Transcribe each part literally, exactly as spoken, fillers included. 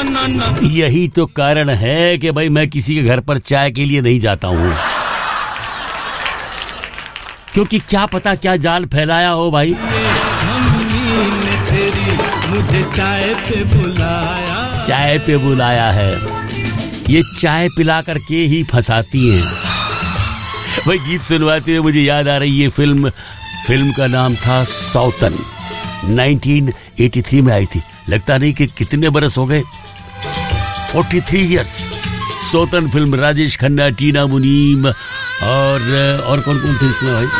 ना ना ना। यही तो कारण है कि भाई मैं किसी के घर पर चाय के लिए नहीं जाता हूँ, क्योंकि क्या पता क्या जाल फैलाया हो भाई। मम्मी ने तेरी मुझे चाय पे बुलाया, चाय पे बुलाया है, ये चाय पिला करके ही फंसाती हैं भाई। गीत सुनवाते हुए मुझे याद आ रही है फिल्म फिल्म का नाम था सौतन, उन्नीस सौ तिरासी में आई थी। लगता नहीं कि कितने बरस हो गए, तैंतालीस इयर्स। सौतन फिल्म, राजेश खन्ना, टीना मुनीम और और कौन कौन थे इसमें भाई?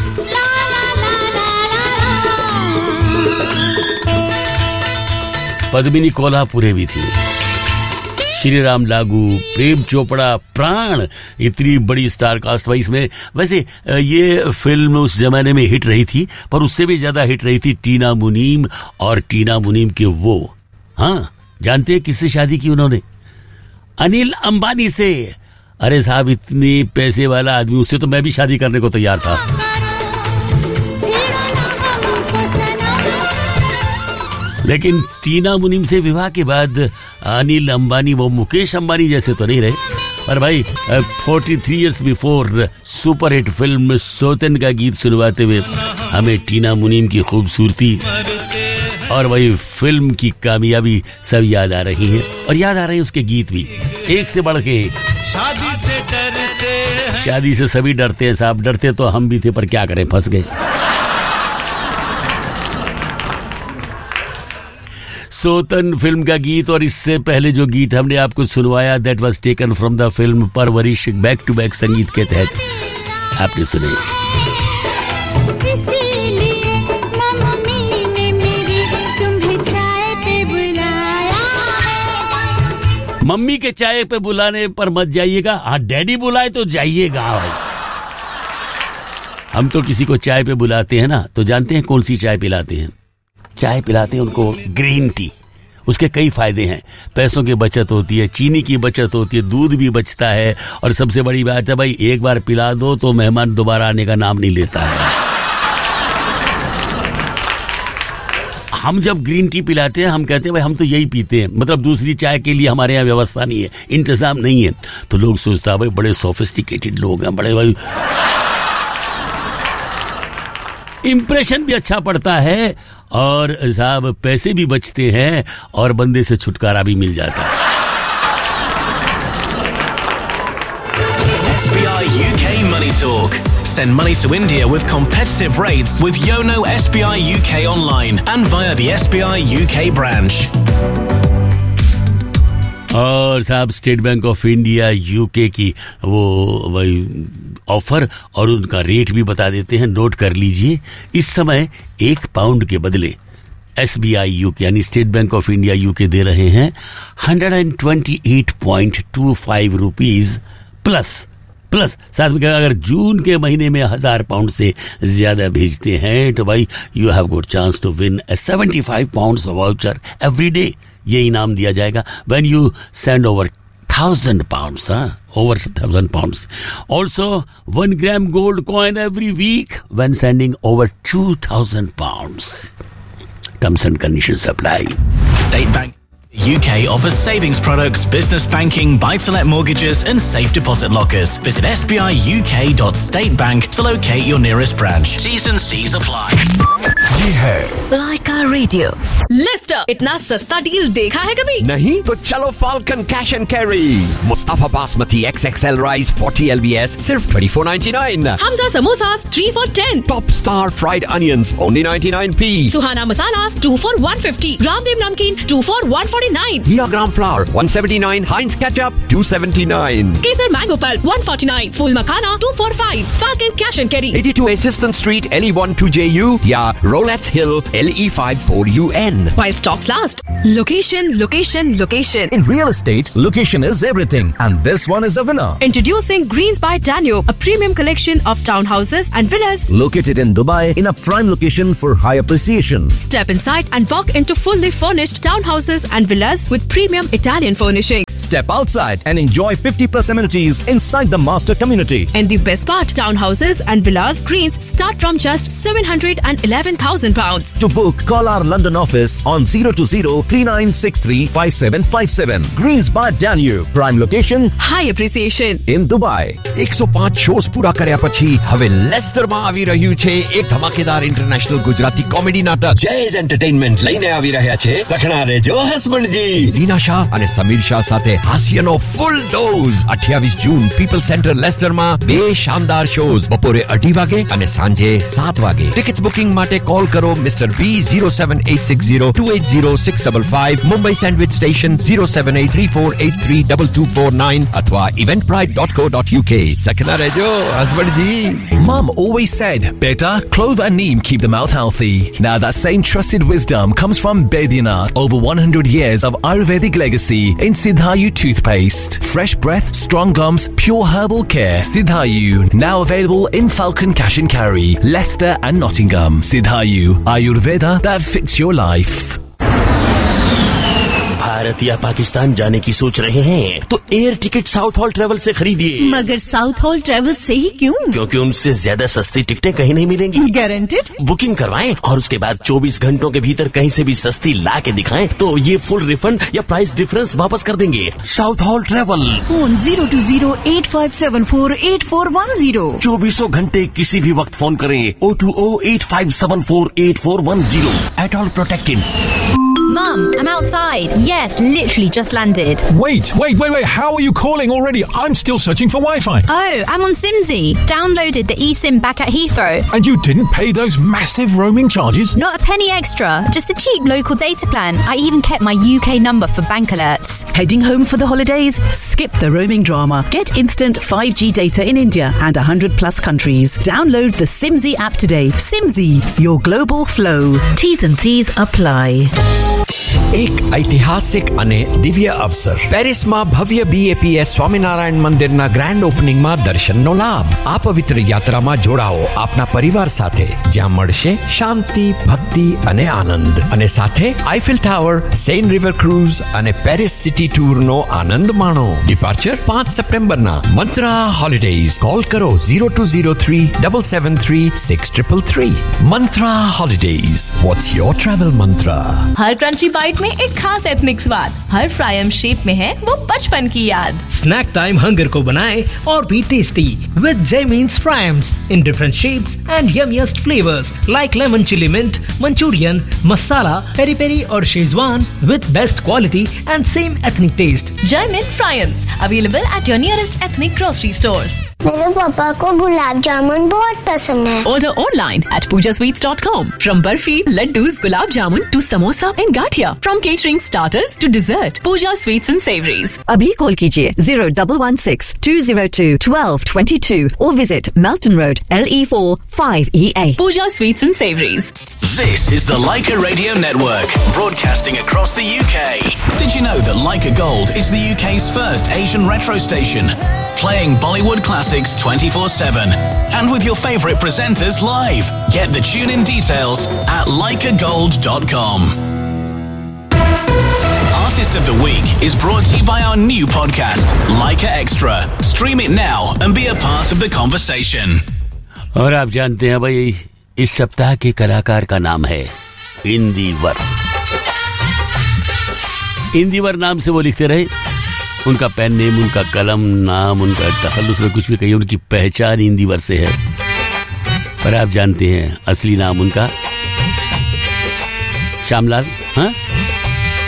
पद्मिनी कोल्हापुरे भी थी, श्री राम लागू, प्रेम चोपड़ा, प्राण, इतनी बड़ी स्टार कास्ट भाई इसमें। वैसे ये फिल्म उस जमाने में हिट रही थी, पर उससे भी ज्यादा हिट रही थी टीना मुनीम और टीना मुनीम के वो, हाँ जानते हैं किससे शादी की उन्होंने? अनिल अंबानी से। अरे साहब इतने पैसे वाला आदमी, उससे तो मैं भी शादी करने को तैयार था। लेकिन टीना मुनीम से विवाह के बाद अनिल अंबानी वो मुकेश अंबानी जैसे तो नहीं रहे, पर भाई तैंतालीस years before super hit film सौतन का गीत सुनवाते हुए हमें टीना मुनीम की खूबसूरती और वही फिल्म की कामयाबी सब याद आ रही है, और याद आ रहे हैं उसके गीत भी, एक से बढ़ के। शादी से डरते हैं, शादी से सभी डरते हैं साहब, डरते तो हम भी थे, पर क्या करें फंस गए। सौतन फिल्म का गीत, और इससे पहले जो गीत हमने आपको सुनवाया that was taken from the film परवरिश, बैक टू बैक संगीत के तहत आपने सुने। मम्मी के चाय पे बुलाने पर मत जाइएगा, हाँ डैडी बुलाए तो जाइएगा भाई। हम तो किसी को चाय पे बुलाते हैं ना, तो जानते हैं कौन सी चाय पिलाते हैं? चाय पिलाते हैं उनको ग्रीन टी। उसके कई फायदे हैं, पैसों की बचत होती है, चीनी की बचत होती है, दूध भी बचता है, और सबसे बड़ी बात है भाई एक बार पिला दो तो मेहमान दोबारा आने का नाम नहीं लेता है। हम जब ग्रीन टी पिलाते हैं हम कहते हैं भाई हम तो यही पीते हैं, मतलब दूसरी चाय के लिए हमारे यहाँ व्यवस्था नहीं है, इंतजाम नहीं है। तो लोग सोचता है भाई बड़े सोफिस्टिकेटेड लोग हैं, बड़े भाई इंप्रेशन भी अच्छा पड़ता है, और साहब पैसे भी बचते हैं, और बंदे से छुटकारा भी मिल जाता है। S B I U K Money Talk. Send money to India with competitive rates with Yono S B I U K online and via the S B I U K branch. और साहब state bank of India UK की वो वही offer और उनका rate भी बता देते हैं, नोट कर लीजिए। इस समय एक पाउंड के बदले एस बी आई यूके यानी state bank of India UK दे रहे हैं एक सौ अट्ठाईस पॉइंट दो पाँच रुपीस प्लस प्लस साथ में अगर जून के महीने में हजार पाउंड से ज्यादा भेजते हैं तो भाई you have good chance to win A seventy five pounds voucher every day. ये इनाम दिया जाएगा when you send over thousand pounds, over thousand pounds. Also, one gram gold coin every week when sending over two thousand pounds. Terms and conditions apply. State Bank U K offers savings products, business banking, buy-to-let mortgages and safe deposit lockers. Visit s b i u k dot state bank to locate your nearest branch. T's and C's apply. ये है Laika Radio. Leicester, इतना सस्ता deal देखा है कभी? नहीं तो चलो falcon cash and carry. Mustafa basmati x x L rice forty L B S सिर्फ twenty four ninety nine. Hamza samosas three for ten. Top star fried onions only ninety nine P. Suhana masalas to for one fifty. Ramdev नमकीन to for one forty nine. Hia gram flour one seventy-nine. Heinz ketchup two seventy-nine. Kesar mango pulp one forty-nine. Fool makhana two forty-five. Falcon cash and carry eighty-two Assistant Street L E one two J U या Rolettes Hill L E five four U N. while stocks last. Location, location, location. In real estate, location is everything. And this one is a winner. Introducing Greens by Danube, a premium collection of townhouses and villas. Located in Dubai in a prime location for high appreciation. Step inside and walk into fully furnished townhouses and villas with premium Italian furnishings. Step Step outside and enjoy fifty plus amenities inside the master community. And the best part, townhouses and villas greens start from just seven hundred eleven thousand pounds. To book, call our London office on zero two zero three nine six three five seven five seven. Greens by Danube, prime location High appreciation in Dubai. one oh five shows પૂરા કર્યા પછી હવે લેસ્ટરમાં આવી રહ્યું છે એક ધમાકેદાર international Gujarati comedy નાટક. જેઝ એન્ટરટેઇનમેન્ટ લઈને આવી રહ્યા છે સખણા રેજો હસબન્ડજી. રીના શાહ અને સમીર શાહ સાથે હાસ્યનો ફૂલ ડોઝ. અઠ્યાવીસ જૂન પીપલ સેન્ટર લેસ્ટરમાં બે શાનદાર શોઝ બપોરે અઢી વાગે અને સાંજે સાત વાગે. ટિકિટ્સ બુકિંગ માટે કોલ કરો મિસ્ટર બી zero seven eight six zero two eight zero six five five, Mumbai sandwich station zero seven eight three four eight three two two four nine અથવા eventbrite dot co dot uk. સખના રેજો હસબન્ડજી. Mum always said, Beta, clove and neem keep the mouth healthy. Now that same trusted wisdom comes from Baidyanath. Over one hundred years of Ayurvedic legacy in Siddhayu toothpaste. Fresh breath, strong gums, pure herbal care. Siddhayu, now available in Falcon Cash and Carry, Leicester and Nottingham. Siddhayu, Ayurveda that fits your life. Bharat या पाकिस्तान जाने की सोच रहे हैं तो air ticket south hall travel से खरीदिए. मगर साउथ हॉल ट्रेवल से ही क्यों? क्योंकि उनसे ज्यादा सस्ती टिकटें कहीं नहीं मिलेंगी. गारंटेड? बुकिंग करवाएं और उसके बाद चौबीस घंटों के भीतर कहीं से भी सस्ती ला के दिखाएं तो ये फुल रिफंड या प्राइस डिफरेंस वापस कर देंगे. South hall travel. Phone zero two zero eight five seven four eight four one zero. चौबीसों घंटे किसी भी वक्त फोन करें. zero two zero eight five seven four eight four one zero. At all protected. Mum, I'm outside. Yes, literally just landed. Wait, wait, wait, wait. How are you calling already? I'm still searching for Wi-Fi. Oh, I'm on Simsy. Downloaded the eSIM back at Heathrow. And you didn't pay those massive roaming charges? Not a penny extra. Just a cheap local data plan. I even kept my U K number for bank alerts. Heading home for the holidays? Skip the roaming drama. Get instant five G data in India and one hundred plus countries. Download the Simsy app today. Simsy, your global flow. T's and C's apply. એક ઐતિહાસિક અને દિવ્ય અવસર. પેરિસમાં ભવ્ય BAPS Swaminarayan મંદિરના grand ઓપનિંગમાં દર્શનનો લાભ. આ પવિત્ર યાત્રામાં જોડાઓ આપના પરિવાર સાથે, જ્યાં મળશે શાંતિ, ભક્તિ અને આનંદ. અને સાથે Eiffel tower, Sen river cruise અને પેરિસ સિટી ટૂરનો આનંદ માણો. ડિપાર્ચર પાંચ સપ્ટેમ્બરના. મંત્રા હોલિડેઝ. કોલ કરો zero two zero three seven seven three six three three. મંત્રા holidays. What's your travel mantra? Her crunchy bite में एक खास एथनिक स्वाद. हर फ्रायम शेप में है वो बचपन की याद. स्नैक टाइम हंगर को बनाए और भी tasty with Jaymeens Fryams in different shapes and yummiest flavors like lemon chili mint, Manchurian, masala, peri peri और Schezwan with best quality and same ethnic taste. Jaymeens Fryams available at your nearest ethnic grocery stores. मेरे पापा को गुलाब जामुन बहुत पसंद है. Order online at pooja sweets dot com. From barfi, laddus, gulab jamun to samosa and gathia. From catering starters to dessert, Pooja Sweets and Savouries. अभी call कीजिए zero one one six two zero two one two two two or visit Melton Road, L E four five E A. Pooja Sweets and Savouries. This is the Leica Radio Network, broadcasting across the U K. Did you know that Leica Gold is the U K's first Asian retro station? Playing Bollywood classics twenty-four seven. And with your favourite presenters live. Get the tune-in details at leica gold dot com. Artist of the Week is brought to you by our new podcast, Leica Extra. Stream it now and be a part of the conversation. और आप जानते हैं भाई, इस सप्ताह के कलाकार का नाम है इंदिवर. इंदिवर नाम से वो लिखते रहे. उनका पेन नेम, उनका कलम नाम, उनका तखल्लुस में कुछ भी कहिए, उनकी पहचान इंदिवर से है. पर आप जानते हैं असली नाम उनका श्यामलाल. हाँ,